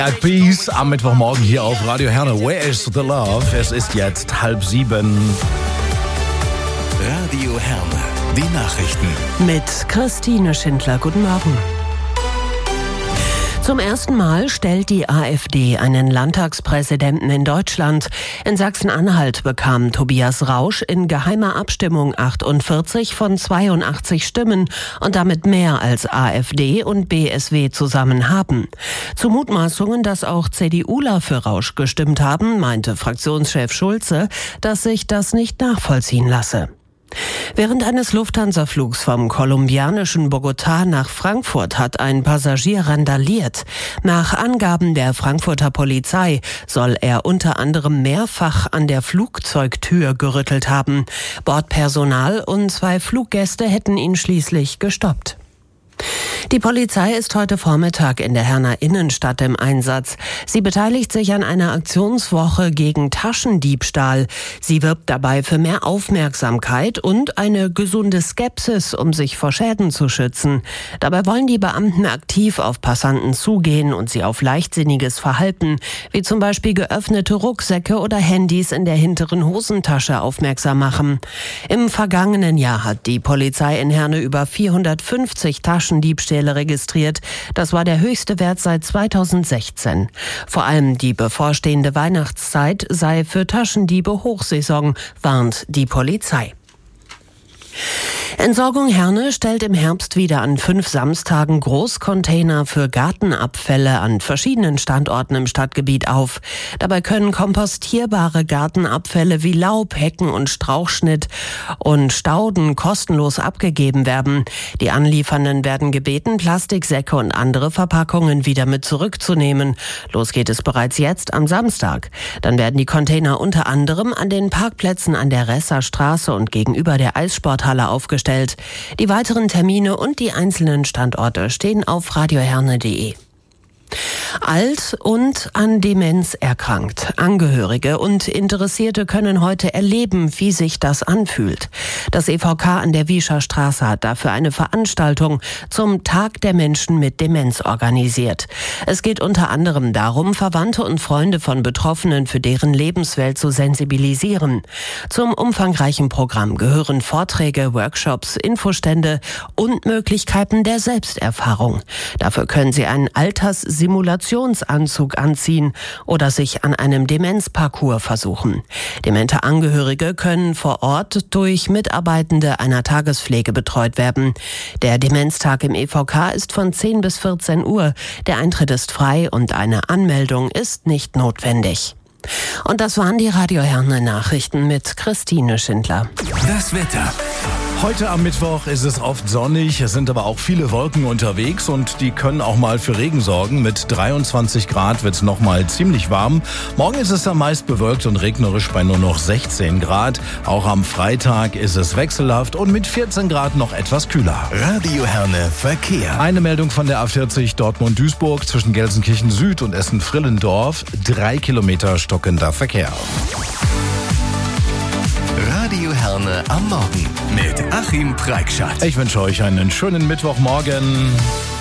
Peace am Mittwochmorgen hier auf Radio Herne. Where is the love? Es ist jetzt 6:30. Radio Herne, die Nachrichten. Mit Christine Schindler. Guten Morgen. Zum ersten Mal stellt die AfD einen Landtagspräsidenten in Deutschland. In Sachsen-Anhalt bekam Tobias Rausch in geheimer Abstimmung 48 von 82 Stimmen und damit mehr als AfD und BSW zusammen haben. Zu Mutmaßungen, dass auch CDUler für Rausch gestimmt haben, meinte Fraktionschef Schulze, dass sich das nicht nachvollziehen lasse. Während eines Lufthansa-Flugs vom kolumbianischen Bogotá nach Frankfurt hat ein Passagier randaliert. Nach Angaben der Frankfurter Polizei soll er unter anderem mehrfach an der Flugzeugtür gerüttelt haben. Bordpersonal und 2 Fluggäste hätten ihn schließlich gestoppt. Die Polizei ist heute Vormittag in der Herner Innenstadt im Einsatz. Sie beteiligt sich an einer Aktionswoche gegen Taschendiebstahl. Sie wirbt dabei für mehr Aufmerksamkeit und eine gesunde Skepsis, um sich vor Schäden zu schützen. Dabei wollen die Beamten aktiv auf Passanten zugehen und sie auf leichtsinniges Verhalten, wie zum Beispiel geöffnete Rucksäcke oder Handys in der hinteren Hosentasche, aufmerksam machen. Im vergangenen Jahr hat die Polizei in Herne über 450 Taschendiebstähle registriert. Das war der höchste Wert seit 2016. Vor allem die bevorstehende Weihnachtszeit sei für Taschendiebe Hochsaison, warnt die Polizei. Entsorgung Herne stellt im Herbst wieder an 5 Samstagen Großcontainer für Gartenabfälle an verschiedenen Standorten im Stadtgebiet auf. Dabei können kompostierbare Gartenabfälle wie Laub, Hecken und Strauchschnitt und Stauden kostenlos abgegeben werden. Die Anliefernden werden gebeten, Plastiksäcke und andere Verpackungen wieder mit zurückzunehmen. Los geht es bereits jetzt am Samstag. Dann werden die Container unter anderem an den Parkplätzen an der Resserstraße und gegenüber der Eissporthalle aufgestellt. Die weiteren Termine und die einzelnen Standorte stehen auf radioherne.de. Alt und an Demenz erkrankt. Angehörige und Interessierte können heute erleben, wie sich das anfühlt. Das EVK an der Wiescher Straße hat dafür eine Veranstaltung zum Tag der Menschen mit Demenz organisiert. Es geht unter anderem darum, Verwandte und Freunde von Betroffenen für deren Lebenswelt zu sensibilisieren. Zum umfangreichen Programm gehören Vorträge, Workshops, Infostände und Möglichkeiten der Selbsterfahrung. Dafür können Sie einen Simulationsanzug anziehen oder sich an einem Demenzparcours versuchen. Demente Angehörige können vor Ort durch Mitarbeitende einer Tagespflege betreut werden. Der Demenztag im EVK ist von 10 bis 14 Uhr. Der Eintritt ist frei und eine Anmeldung ist nicht notwendig. Und das waren die Radio Herne Nachrichten mit Christine Schindler. Das Wetter. Heute am Mittwoch ist es oft sonnig, es sind aber auch viele Wolken unterwegs und die können auch mal für Regen sorgen. Mit 23 Grad wird es nochmal ziemlich warm. Morgen ist es dann meist bewölkt und regnerisch bei nur noch 16 Grad. Auch am Freitag ist es wechselhaft und mit 14 Grad noch etwas kühler. Radio Herne Verkehr. Eine Meldung von der A40 Dortmund-Duisburg zwischen Gelsenkirchen Süd und Essen-Frillendorf. 3 Kilometer stockender Verkehr. Radio Herne am Morgen mit Achim Preikschat. Ich wünsche euch einen schönen Mittwochmorgen.